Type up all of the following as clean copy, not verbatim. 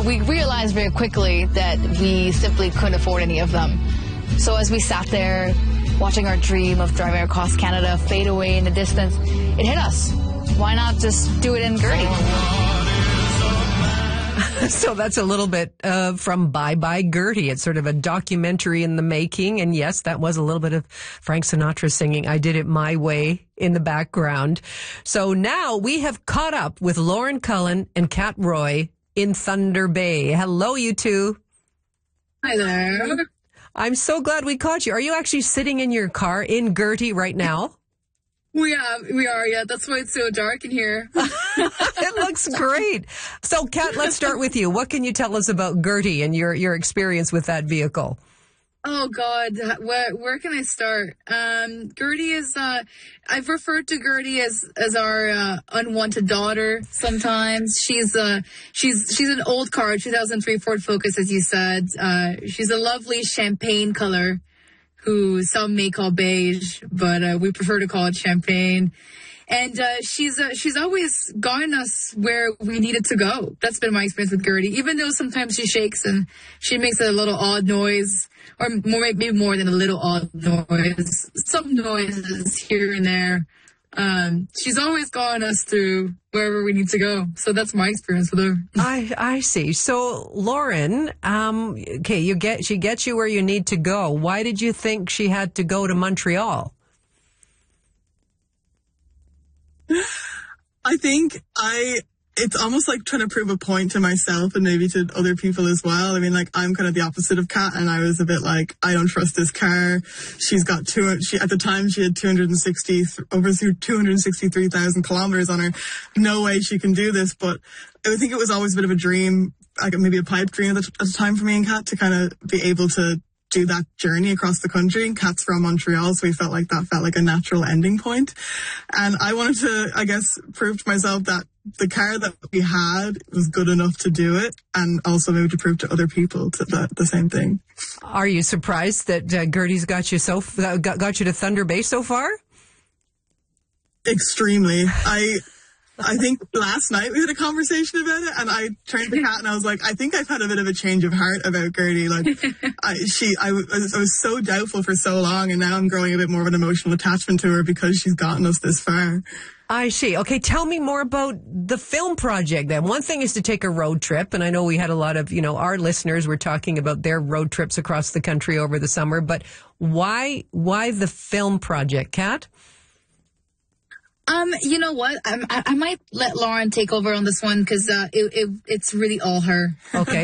we realized very quickly that we simply couldn't afford any of them. So as we sat there watching our dream of driving across Canada fade away in the distance, it hit us. Why not just do it in Gertie? So that's a little bit from Bye Bye Gertie. It's sort of a documentary in the making. And yes, that was a little bit of Frank Sinatra singing I Did It My Way in the background. So now we have caught up with Lauren Cullen and Kat Roy in Thunder Bay. Hello, you two. Hi there. I'm so glad we caught you. Are you actually sitting in your car in Gertie right now? We are, yeah. That's why it's so dark in here. It looks great. So, Kat, let's start with you. What can you tell us about Gertie and your experience with that vehicle? Oh, God. Where can I start? Gertie is, I've referred to Gertie as our unwanted daughter sometimes. She's an old car, 2003 Ford Focus, as you said. She's a lovely champagne color, who some may call beige, but we prefer to call it champagne. And she's always gotten us where we needed to go. That's been my experience with Gertie. Even though sometimes she shakes and she makes a little odd noise, or maybe more than a little odd noise, some noises here and there. She's always gotten us through wherever we need to go. So that's my experience with her. I see. So, Lauren, okay, she gets you where you need to go. Why did you think she had to go to Montreal? I think it's almost like trying to prove a point to myself and maybe to other people as well. I mean, like, I'm kind of the opposite of Kat, and I was a bit like, I don't trust this car. She's got at the time she had over 263,000 kilometers on her. No way she can do this. But I think it was always a bit of a dream, like maybe a pipe dream at the time for me and Kat, to kind of be able to do that journey across the country. And Kat's from Montreal, so we felt like a natural ending point. And I wanted to, I guess, prove to myself that the car that we had was good enough to do it, and also maybe to prove to other people the same thing. Are you surprised that Gertie's got you to Thunder Bay so far? Extremely. I think last night we had a conversation about it, and I turned to Kat and I was like, I think I've had a bit of a change of heart about Gertie. Like, I was so doubtful for so long, and now I'm growing a bit more of an emotional attachment to her because she's gotten us this far. I see. Okay, tell me more about the film project then. One thing is to take a road trip, and I know we had a lot of, our listeners were talking about their road trips across the country over the summer, but why the film project, Kat? You know what? I might let Lauren take over on this one because it's really all her. Okay.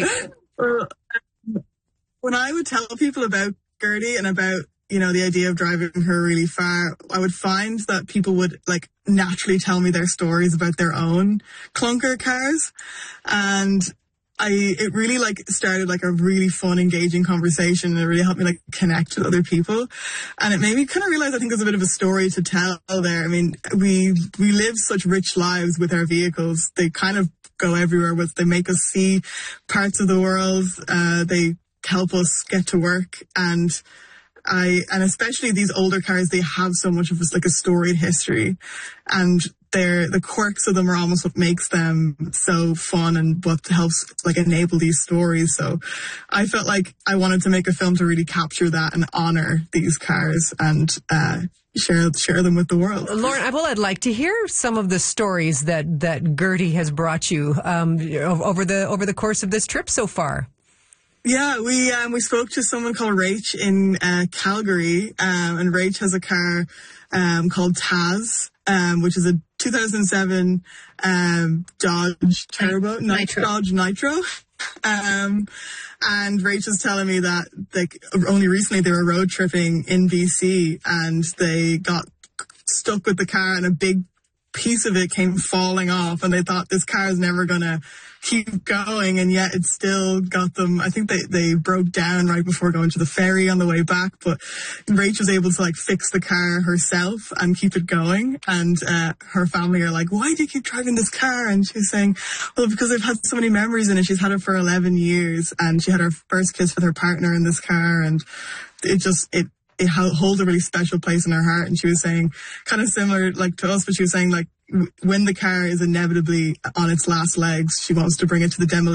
When I would tell people about Gertie and about, the idea of driving her really far, I would find that people would naturally tell me their stories about their own clunker cars. And it really started a really fun, engaging conversation, and it really helped me connect with other people. And it made me kind of realize, I think there's a bit of a story to tell there. I mean, we live such rich lives with our vehicles. They kind of go everywhere they make us see parts of the world. They help us get to work, and especially these older cars, they have so much of a storied history, and the quirks of them are almost what makes them so fun and what helps enable these stories. So I felt like I wanted to make a film to really capture that and honor these cars and share them with the world. Lauren, I'd like to hear some of the stories that Gertie has brought you over the course of this trip so far. Yeah, we spoke to someone called Rach in Calgary, and Rach has a car called Taz, which is a 2007 Dodge Turbo, Dodge Nitro. And Rach was telling me that only recently they were road tripping in BC, and they got stuck with the car, and a big piece of it came falling off, and they thought this car is never gonna keep going, and yet it still got them. I think they broke down right before going to the ferry on the way back, but Rach was able to fix the car herself and keep it going. And her family are like, why do you keep driving this car? And she's saying, well, because I've had so many memories in it. She's had it for 11 years, and she had her first kiss with her partner in this car, and it holds a really special place in her heart. And she was saying, kind of similar to us, but she was saying when the car is inevitably on its last legs, she wants to bring it to the demolition